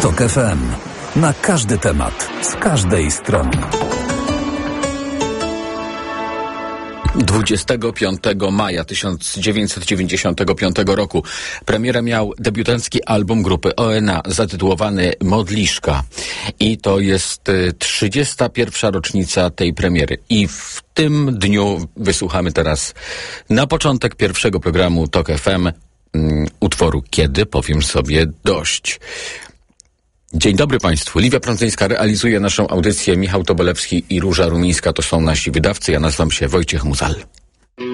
TOK FM. Na każdy temat, z każdej strony. 25 maja 1995 roku premierę miał debiutancki album grupy ONA zatytułowany Modliszka. I to jest 31. rocznica tej premiery. I w tym dniu wysłuchamy teraz na początek pierwszego programu TOK FM utworu Kiedy powiem sobie dość. Dzień dobry Państwu. Liwia Prądzyńska realizuje naszą audycję. Michał Tobolewski i Róża Rumińska to są nasi wydawcy. Ja nazywam się Wojciech Muzal.